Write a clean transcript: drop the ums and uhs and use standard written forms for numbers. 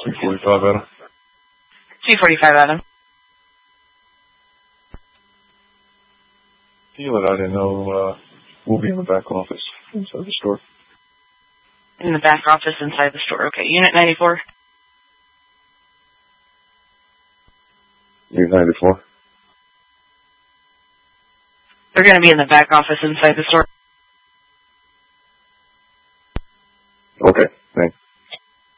245 Adam. 245 Adam. Feel it, I didn't know, we'll be in the back office inside the store. In the back office inside the store. Okay, Unit 94. Unit 94. They're going to be in the back office inside the store.